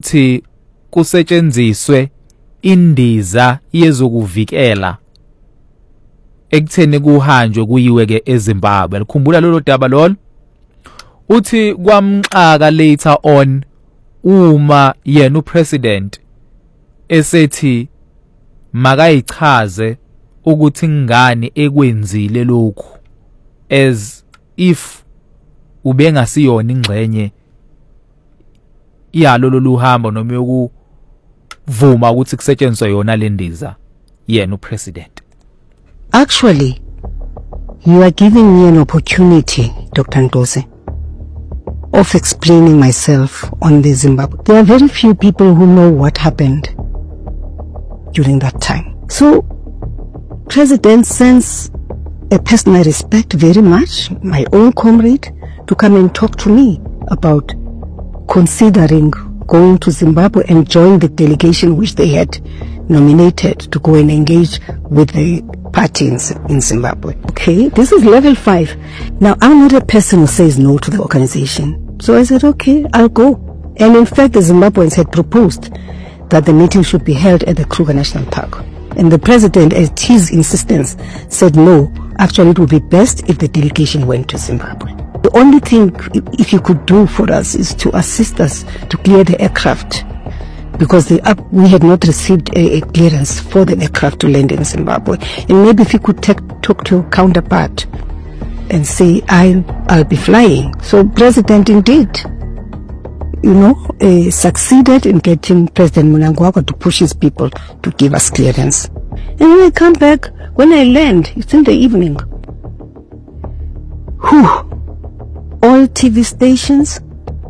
ukuthi kusetshenziswe indiza yezokuvikela ekutheni kuhanjwe kuyiwe ke eZimbabwe. Likhumbula lolo daba lolo? Uthi kwamxaka later on uma yena upresident esethi makayichaze ukuthi ngani ekwenzile lokhu as if ubengasiyona ingxenye yalo loluhambo noma yokuvuma ukuthi kusetshenziswe yona lendiza yena upresident. Actually, you are giving me an opportunity, Dr. Ndose, of explaining myself on the Zimbabwe. There are very few people who know what happened during that time. So, President sends a person I respect very much, my own comrade, to come and talk to me about considering going to Zimbabwe and join the delegation which they had nominated to go and engage with the party in Zimbabwe. Okay, this is level 5. Now, I'm not a person who says no to the organization. So I said, okay, I'll go. And in fact, the Zimbabweans had proposed that the meeting should be held at the Kruger National Park. And the president, at his insistence, said no, actually it would be best if the delegation went to Zimbabwe. The only thing, if you could do for us, is to assist us to clear the aircraft, because we had not received a clearance for the aircraft to land in Zimbabwe. And maybe if you could talk to your counterpart and say, I'll be flying. So President indeed, succeeded in getting President Mnangagwa to push his people to give us clearance. And when I come back, when I land, it's in the evening. All TV stations,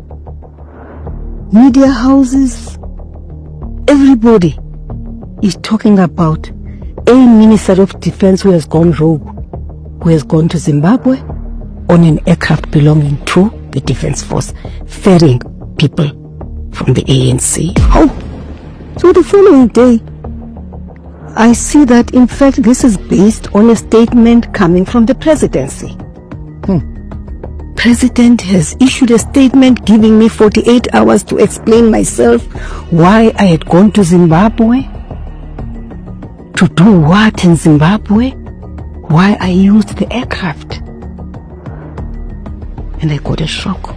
media houses, everybody is talking about a Minister of Defense who has gone rogue, who has gone to Zimbabwe on an aircraft belonging to the Defense Force, ferrying people from the ANC. So the following day, I see that in fact this is based on a statement coming from the presidency. President has issued a statement giving me 48 hours to explain myself why I had gone to Zimbabwe, to do what in Zimbabwe, why I used the aircraft. And I got a shock.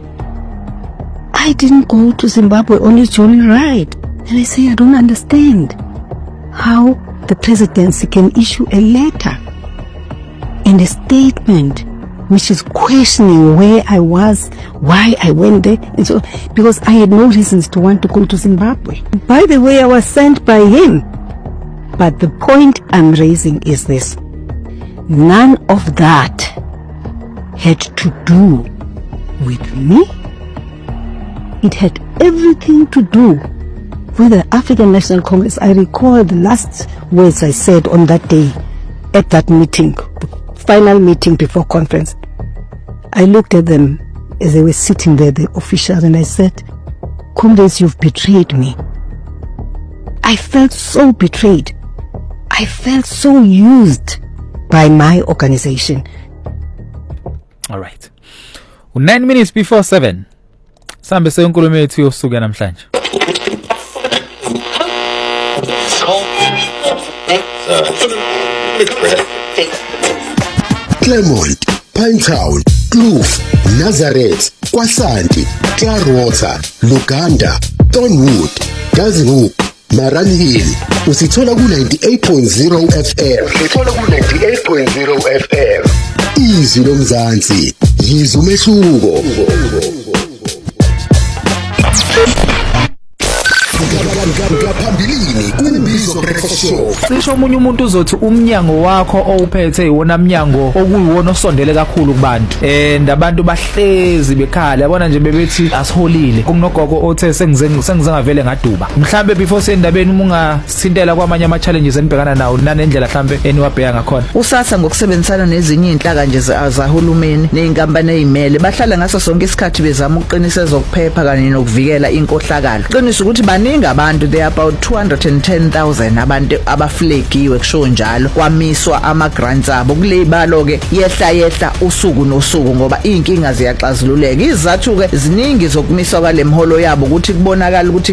I didn't go to Zimbabwe on a jolly ride. And I say, I don't understand how the presidency can issue a letter and a statement which is questioning where I was, why I went there, and so, because I had no reasons to want to go to Zimbabwe. By the way, I was sent by him. But the point I'm raising is this. None of that had to do with me. It had everything to do with the African National Congress. I recall the last words I said on that day at that meeting, the final meeting before conference. I looked at them as they were sitting there, the officials, and I said, comrades, you've betrayed me. I felt so betrayed. I felt so used by my organization. All right. 9 minutes before 7. Sambe senkulumo yethu yosuku namhlanje. Claremont, Pinetown, Kloof, Nazareth, Kwasanti, Clearwater, Luganda, Thornwood, Gazinoop, Maran Hill. Usithola ku 98.0 FM. Izwi lomzansi, yizwe umehluko. Ngaphambilini kuMbizo Breakfast Show. Cishe omunye umuntu uzothi umnyango wakho owuphethe iwona mnyango okuyiwona osondele kakhulu kubantu. Abantu bahlezi bekhala yabona nje bebethi asiholile. Kumnogogo othe sengize ngavele ngaduba. Mhlambe before sendabeni ungasithintela kwamanye ama challenges enibhekana nawo nanendlela mhlambe eniwabheka ngakhona. Usatha ngokusebenzisana nezinye inhlaka nje zahulumeni nezinkampani ezimele bahlala ngaso sonke isikhathi bezama ukuqinisa ezokuphepha kanye nokuvikela inkohlakalo. Qinisa ukuthi baningi abantu, there are about 210,000 abantu abaflegiwe kusho njalo kwamiswa ama grants abo kulebalo ke yehla usuku nosuku ngoba inkinga ziyaxazululeka. Izathu ke ziningi zokumiswa kwale mholo yabo ukuthi kubonakala ukuthi